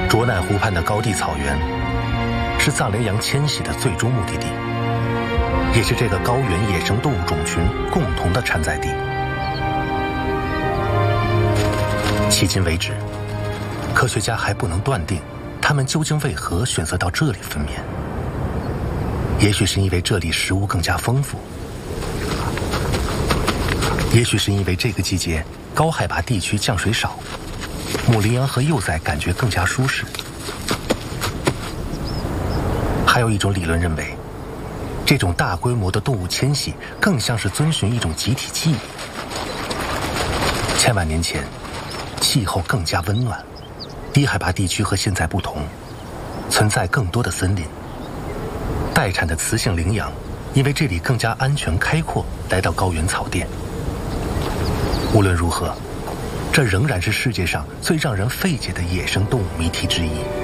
卓乃湖畔的高地草原，是藏羚羊迁徙的最终目的地，也是这个高原野生动物种群共同的产崽地。迄今为止，科学家还不能断定它们究竟为何选择到这里分娩。也许是因为这里食物更加丰富，也许是因为这个季节高海拔地区降水少，母羚羊和幼崽感觉更加舒适。还有一种理论认为，这种大规模的动物迁徙更像是遵循一种集体记忆。千万年前，气候更加温暖，低海拔地区和现在不同，存在更多的森林。待产的雌性羚羊因为这里更加安全开阔，来到高原草甸。无论如何，这仍然是世界上最让人费解的野生动物谜题之一。